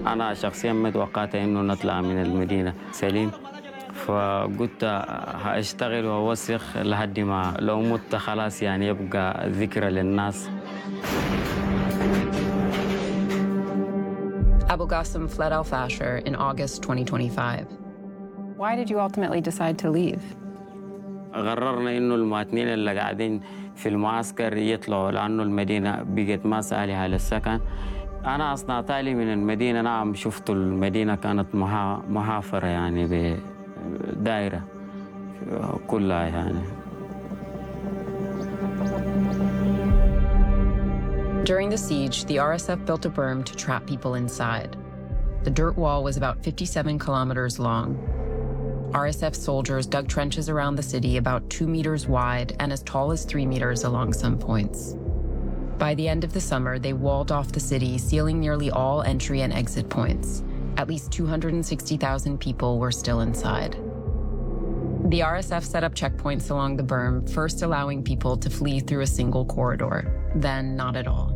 أنا شخصياً ما توقعت إنه نطلع من المدينة سليم، فقلت هأشتغل وأوسخ لحد ما لو مت خلاص يعني يبقى ذكرى للناس. Abu Ghasim fled Al-Fashir in August 2025. Why did you ultimately decide to leave? قررنا إنه المواطنين اللي قاعدين في المعسكر يطلعوا لأنه المدينة بقت ما صالحة للسكن. أنا أصنع تالي من المدينة، نعم شفت المدينة كانت محافرة يعني بدائرة كلها يعني. During the siege, the RSF built a berm to trap people inside. The dirt wall was about 57 kilometers long. RSF soldiers dug trenches around the city about 2 meters wide and as tall as 3 meters along some points. By the end of the summer, they walled off the city, sealing nearly all entry and exit points. At least 260,000 people were still inside. The RSF set up checkpoints along the berm, first allowing people to flee through a single corridor, then not at all.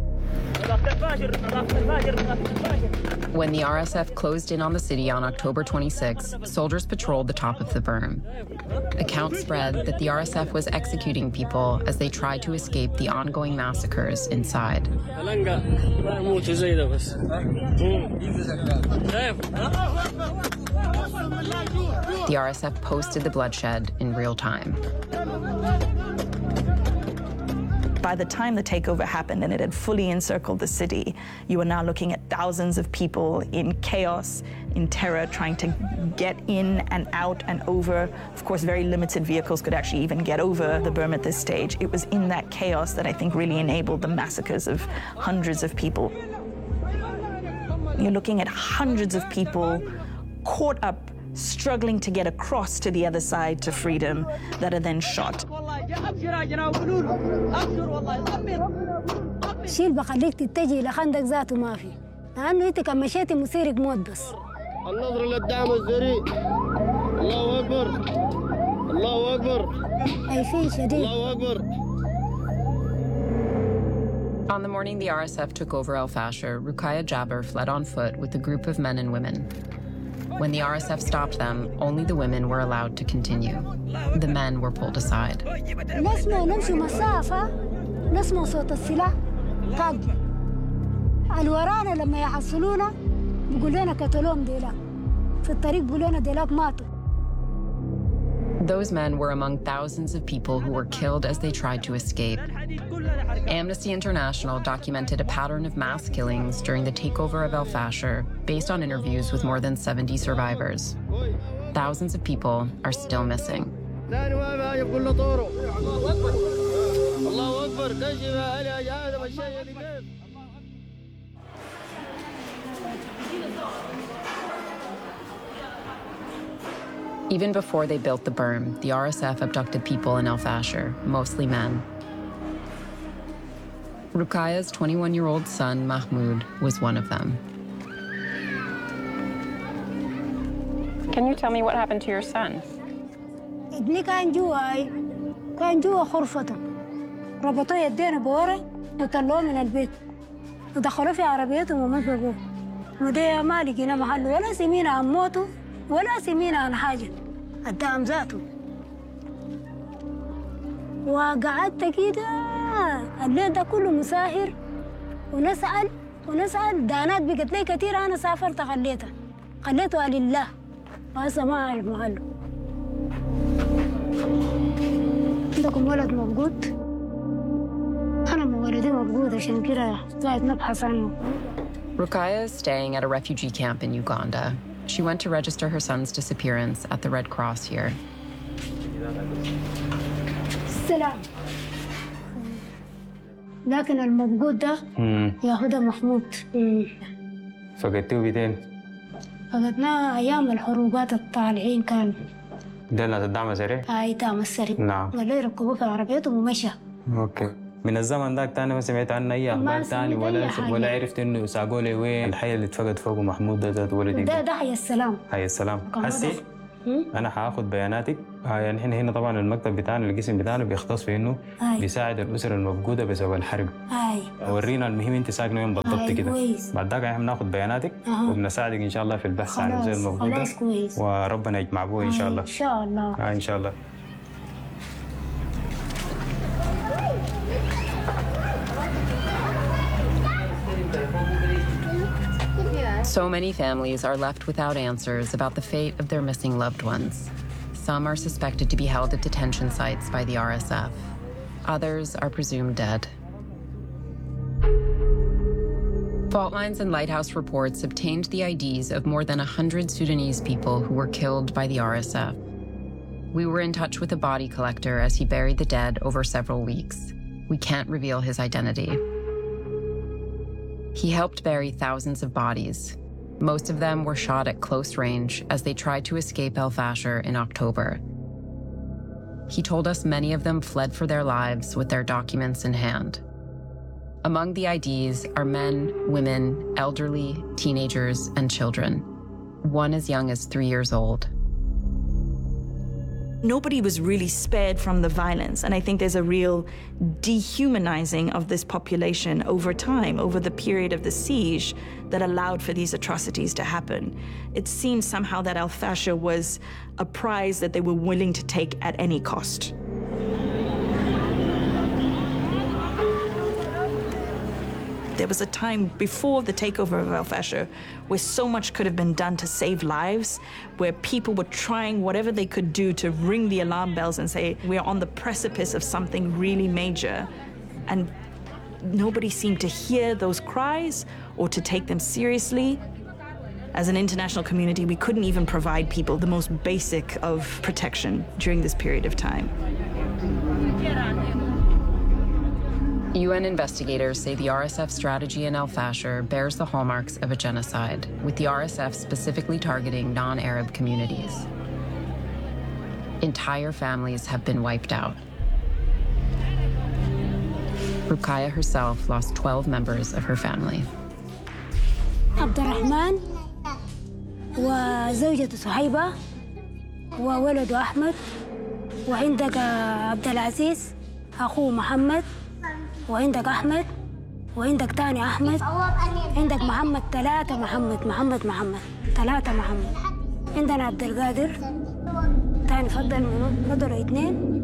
When the RSF closed in on the city on October 26, soldiers patrolled the top of the berm. Accounts spread that the RSF was executing people as they tried to escape the ongoing massacres inside. The RSF posted the bloodshed in real time. By the time the takeover happened and it had fully encircled the city, you were now looking at thousands of people in chaos, in terror, trying to get in and out and over. Of course, very limited vehicles could actually even get over the berm at this stage. It was in that chaos that I think really enabled the massacres of hundreds of people. You're looking at hundreds of people caught up, struggling to get across to the other side to freedom, that are then shot. شيل بخليك تتجه لخندق ذاته ما في، لأنه أنت كان مشيتي مسيرك موت بس. النظر للدعم الذريع. الله أكبر. الله أكبر. خايفين شديد. الله أكبر. On the morning the RSF took over Al-Fashir, Ruqayya Jabir fled on foot with a group of men and women. When the RSF stopped them, only the women were allowed to continue. The men were pulled aside. نسمع نمشي مسافة، نسمع صوت السلاح طق. الورانا لما يحصلونا بيقول لنا قتلوهم ديلاك. في الطريق بيقولوا لنا ديلاك ماتوا. Those men were among thousands of people who were killed as they tried to escape. Amnesty International documented a pattern of mass killings during the takeover of Al-Fashir based on interviews with more than 70 survivors. Thousands of people are still missing. Even before they built the berm, the RSF abducted people in Al-Fashir, mostly men. Ruqayya's 21-year-old son, Mahmoud, was one of them. Can you tell me what happened to your son? ابني كان جوا غرفته، ربطوه يدينا بورق وطلعوه من البيت ودخلوه في عربيتهم ومسكوه، وده ما لقينا محل ولا سمينا عن موته ولا سمينا عن حاجة، الدعم ذاته. وقعدت كده الليل ده كله مساهر ونسأل دانات بقت لي كتير. أنا سافرت خليته لله وهسه ما أعرف محله. عندكم ولد مفقود؟ أنا ولدي مفقود عشان كده قاعد نبحث عنه. Ruqayya is staying at a refugee camp in Uganda. She went to register her son's disappearance at the Red Cross here. السلام. لكن المفقود ده ياخدها محمود. فقدتوه بيتين؟ فقدناه أيام الحروبات الطالعين كان. ده اللي الدعم السريع؟ أي دعم السريع. نعم. ولا يركبوه في عربيتهم ومشى. أوكي. من الزمن ذاك تاني ما سمعت عنه أي أخبار تاني ولا عرفت إنه ساقوا لي وين الحي اللي اتفقد فوقه محمود ده ولدي؟ ده حي السلام. حي السلام. هسي؟ انا هاخد بياناتك. يعني احنا هنا طبعا المكتب بتاعنا القسم بتاعنا بيختص في انه بيساعد الاسر المفقوده بسبب الحرب. ورينا المهم انت ساكنه وين بالضبط كده. بعد ذاك احنا بناخد بياناتك وبنساعدك ان شاء الله في البحث عن الاسر المفقوده. وربنا يجمع بوها ان شاء الله. ان شاء الله. ان شاء الله. So many families are left without answers about the fate of their missing loved ones. Some are suspected to be held at detention sites by the RSF. Others are presumed dead. Fault Lines and Lighthouse reports obtained the IDs of more than 100 Sudanese people who were killed by the RSF. We were in touch with a body collector as he buried the dead over several weeks. We can't reveal his identity. He helped bury thousands of bodies. Most of them were shot at close range as they tried to escape El Fasher in October. He told us many of them fled for their lives with their documents in hand. Among the IDs are men, women, elderly, teenagers, and children. One as young as 3 years old. Nobody was really spared from the violence. And I think there's a real dehumanizing of this population over time, over the period of the siege that allowed for these atrocities to happen. It seemed somehow that Al Fasher was a prize that they were willing to take at any cost. There was a time before the takeover of Al Fasher where so much could have been done to save lives, where people were trying whatever they could do to ring the alarm bells and say, we're on the precipice of something really major. And nobody seemed to hear those cries or to take them seriously. As an international community, we couldn't even provide people the most basic of protection during this period of time. UN investigators say the RSF strategy in El Fasher bears the hallmarks of a genocide, with the RSF specifically targeting non-Arab communities. Entire families have been wiped out. Rukaya herself lost 12 members of her family. عبد الرحمن وزوجته صهيبة وولده أحمد وعندك عبد العزيز أخوه محمد وعندك أحمد وعندك تاني أحمد عندك محمد 3 محمد 3 محمد عندنا عبد القادر تاني فضل منو فضلوا 2